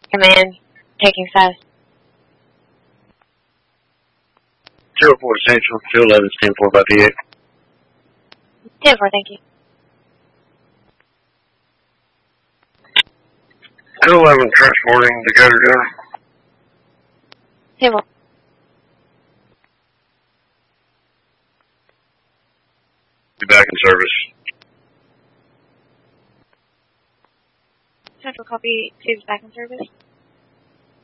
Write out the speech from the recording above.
Command, taking fast. 04 Central, 211, 10-4 by VA. 10-4, thank you. 211 transporting Dakota Gunner. 10-4. Be back in service. Central copy, 2's back in service.